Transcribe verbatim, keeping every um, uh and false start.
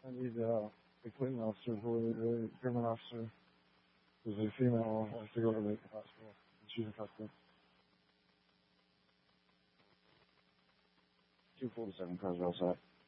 I need uh, a Clinton officer for the, the German officer. There's a female who has to go to the hospital. She's in custody. two forty-seven, cars are all set.